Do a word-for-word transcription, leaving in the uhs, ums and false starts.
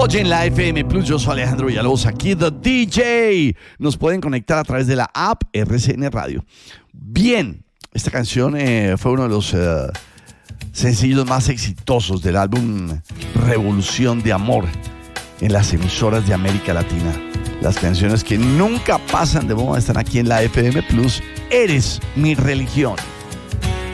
Oyen la F M Plus, yo soy Alejandro Villalobos, aquí The D J. Nos pueden conectar a través de la app R C N Radio. Bien, esta canción eh, fue uno de los uh, sencillos más exitosos del álbum Revolución de Amor en las emisoras de América Latina. Las canciones que nunca pasan de moda están aquí en la F M Plus. Eres mi religión.